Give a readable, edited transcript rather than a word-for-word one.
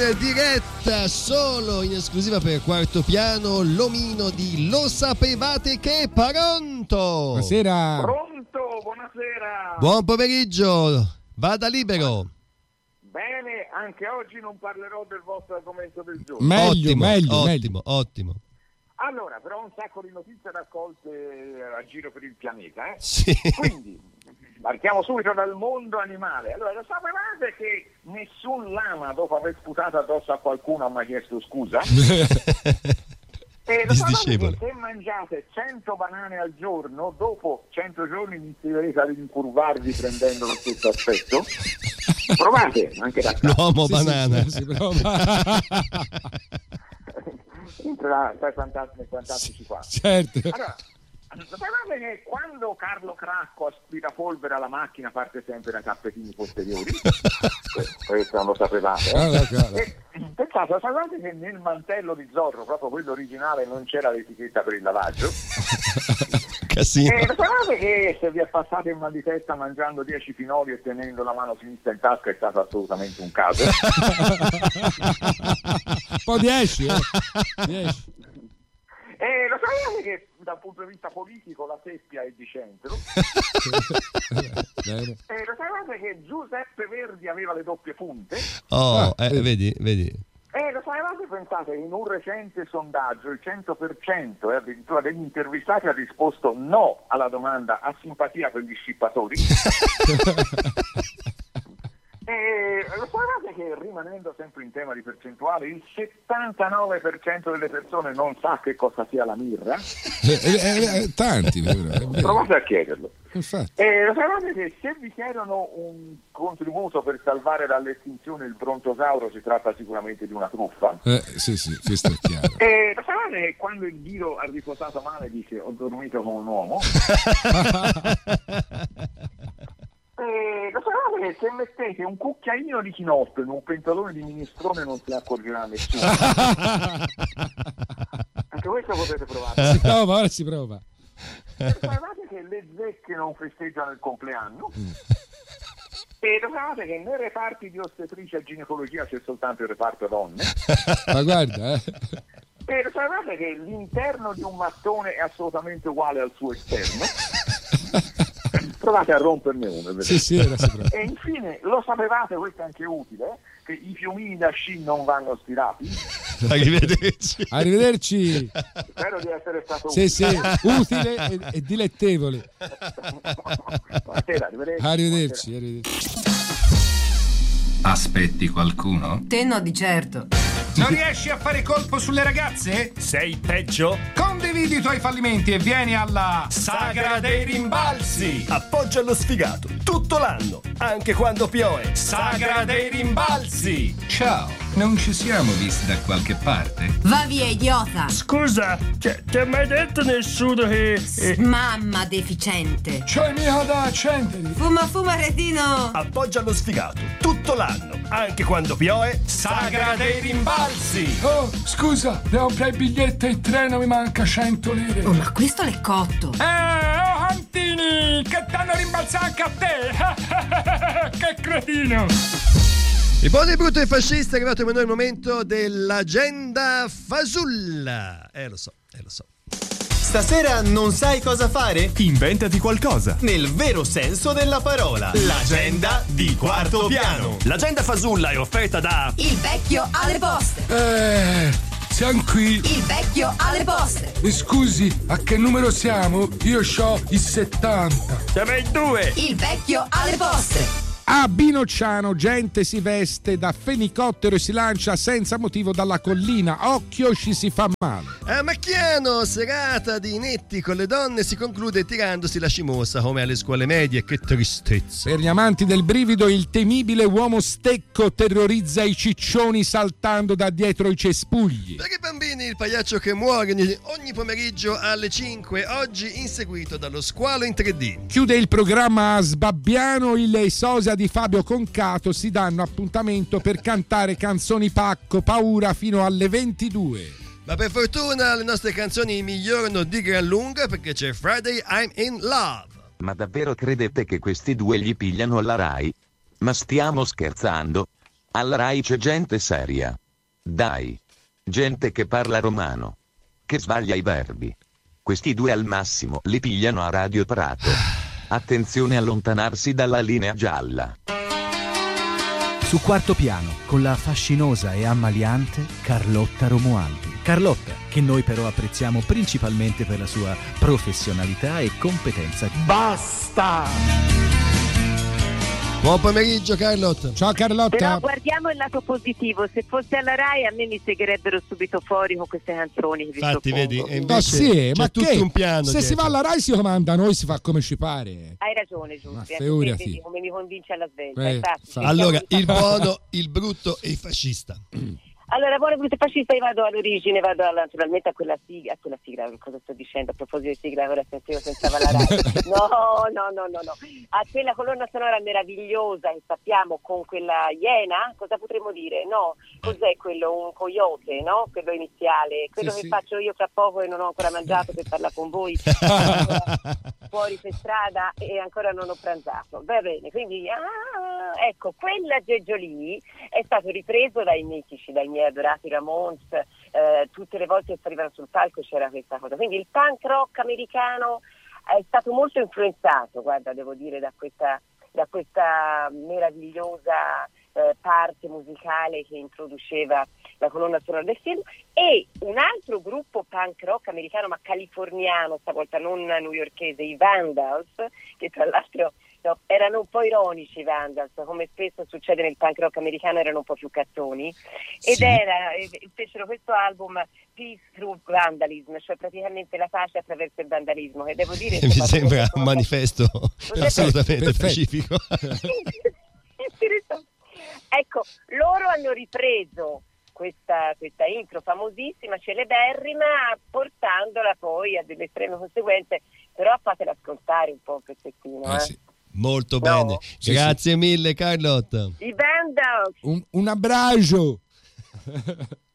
Diretta solo in esclusiva per Quarto Piano, l'omino di Lo sapevate che pronto? Buonasera. Pronto, buonasera. Buon pomeriggio, vada libero. Bene, anche oggi non parlerò del vostro argomento del giorno. Meglio. Ottimo. Allora, però ho un sacco di notizie raccolte a giro per il pianeta, eh? Sì. Quindi, partiamo subito dal mondo animale. Allora, lo sapevate che nessun lama, dopo aver sputato addosso a qualcuno, ha mai chiesto scusa? E lo sapete che se mangiate 100 banane al giorno, dopo 100 giorni inizierete ad incurvarvi prendendo lo stesso aspetto? Provate, anche da casa. L'uomo banana. Si prova. Tra i fantastici qua. Certo. Allora, sapevate che quando Carlo Cracco aspirapolvere alla macchina parte sempre da tappetini posteriori? Questo non lo sapevate, eh? Pensate, sapevate che nel mantello di Zorro, proprio quello originale, non c'era l'etichetta per il lavaggio? Casino. Sapevate che se vi è passato in mal di testa mangiando 10 pinoli e tenendo la mano sinistra in tasca è stato assolutamente un caso? Un po' 10, Lo sapevate che dal punto di vista politico la seppia è di centro? Lo sapevate che Giuseppe Verdi aveva le doppie punte? Vedi. Lo sapevate, pensate, in un recente sondaggio il 100% addirittura degli intervistati ha risposto no alla domanda: ha simpatia per gli scippatori? Lo sapevate che, rimanendo sempre in tema di percentuale, il 79% delle persone non sa che cosa sia la mirra? Tanti, Provate a chiederlo. Infatti. Lo sapevate che se vi chiedono un contributo per salvare dall'estinzione il brontosauro si tratta sicuramente di una truffa? Sì, questo è chiaro. Lo sapevate che quando il ghiro ha riposato male dice ho dormito con un uomo? Lo sapevate che se mettete un cucchiaino di chinotto in un pentolone di minestrone non se ne accorgerà nessuno? Anche questo potete provare. Ora si prova. Sapevate che le zecche non festeggiano il compleanno? E lo sapevate che nei reparti di ostetricia e ginecologia c'è soltanto il reparto donne? Ma guarda, E lo sapevate che l'interno di un mattone è assolutamente uguale al suo esterno? Provate a romperne uno. Sì, ora si prova. E infine, lo sapevate, questo è anche utile, che i piumini da sci non vanno stirati? Arrivederci. Spero di essere stato utile e dilettevole. Buonasera, Arrivederci. Aspetti qualcuno? Te no, di certo. Non riesci a fare colpo sulle ragazze? Sei peggio? Condividi i tuoi fallimenti e vieni alla Sagra dei Rimbalzi. Appoggia lo sfigato tutto l'anno, anche quando piove. Sagra dei Rimbalzi. Ciao, non ci siamo visti da qualche parte? Va via, idiota. Scusa, ti ha mai detto nessuno che... Mamma deficiente. C'hai mica da accendere. Fuma retino. Appoggia lo sfigato tutto l'anno, anche quando piove. Sagra dei Rimbalzi. Oh, scusa, devo comprare il biglietto in treno, mi manca 100 lire. Oh, ma questo l'è cotto. Antini, che t'hanno rimbalzato anche a te. Che cretino. Il buon di brutto e fascista è arrivato per noi il momento dell'agenda fasulla. Lo so. Stasera non sai cosa fare? Inventati qualcosa. Nel vero senso della parola. L'agenda di Quarto Piano. L'agenda fasulla è offerta da... Il vecchio alle poste. Siamo qui. Il vecchio alle poste. Scusi, a che numero siamo? Io c'ho il 70. Siamo in 2. Il vecchio alle poste. A Binocciano gente si veste da fenicottero e si lancia senza motivo dalla collina. Occhio, ci si fa male. A Macchiano, serata di inetti con le donne si conclude tirandosi la scimosa come alle scuole medie. Che tristezza. Per gli amanti del brivido, il temibile uomo stecco terrorizza i ciccioni saltando da dietro i cespugli. Per i bambini, il pagliaccio che muore ogni pomeriggio alle 5, oggi inseguito dallo squalo in 3D. Chiude il programma a Sbabbiano il sosia di Fabio Concato si danno appuntamento per cantare canzoni pacco paura fino alle 22. Ma per fortuna le nostre canzoni migliorano di gran lunga perché c'è Friday I'm in Love. Ma davvero credete che questi due gli pigliano la Rai? Ma stiamo scherzando? Alla Rai c'è gente seria. Dai. Gente che parla romano. Che sbaglia i verbi. Questi due al massimo li pigliano a Radio Prato. Attenzione a allontanarsi dalla linea gialla. Su Quarto Piano, con la fascinosa e ammaliante Carlotta Romualdi. Carlotta, che noi però apprezziamo principalmente per la sua professionalità e competenza. Basta! Buon pomeriggio Carlotta. Ciao Carlotta. Però guardiamo il lato positivo, se fosse alla Rai a me mi segherebbero subito fuori con queste canzoni che vi Infatti propongo. vedi, No, sì, ma tutto che? un piano Se dietro. si va alla Rai si comanda, noi si fa come ci pare. Hai ragione Giuseppe, Ma anche figurati. te vedi come mi convince alla svelta. Infatti. Allora, il buono, il brutto e il fascista. Allora, buona brutta fascista, io vado all'origine, naturalmente a quella sigla, cosa sto dicendo a proposito di sigla, ora sentivo senza la Rai. No, a quella colonna sonora meravigliosa che sappiamo con quella iena, cosa potremmo dire? No, cos'è quello? Un coyote, no? Quello iniziale, quello che faccio io fra poco e non ho ancora mangiato per parlare con voi, fuori per strada e ancora non ho pranzato. Va bene, quindi, ecco, quell'aggeggio lì è stato ripreso dai mitici, dai miei adorati Ramones, tutte le volte che salivano sul palco c'era questa cosa, quindi il punk rock americano è stato molto influenzato, guarda, devo dire, da questa meravigliosa parte musicale che introduceva la colonna sonora del film. E un altro gruppo punk rock americano ma californiano, stavolta non newyorkese, i Vandals, che tra l'altro erano un po' ironici i Vandals, come spesso succede nel punk rock americano, erano un po' più cazzoni, ed fecero questo album Peace Through Vandalism, cioè praticamente la pace attraverso il vandalismo, e devo dire Mi sembra un manifesto assolutamente pacifico. Ecco, loro hanno ripreso questa intro famosissima, celeberrima, portandola poi a delle estreme conseguenze, però fatela ascoltare un po' un pezzettino. Sì. Molto bene, grazie mille Carlotta. I Vandals. Un abbraccio.